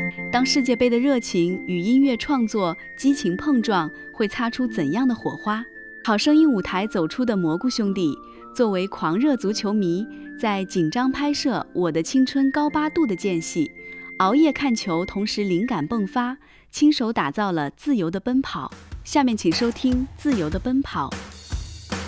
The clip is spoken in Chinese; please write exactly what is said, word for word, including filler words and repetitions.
当世界杯的热情与音乐创作激情碰撞，会擦出怎样的火花？好声音舞台走出的蘑菇兄弟，作为狂热足球迷，在紧张拍摄《我的青春高八度》的间隙，熬夜看球，同时灵感迸发，亲手打造了《自由的奔跑》。下面请收听《自由的奔跑》，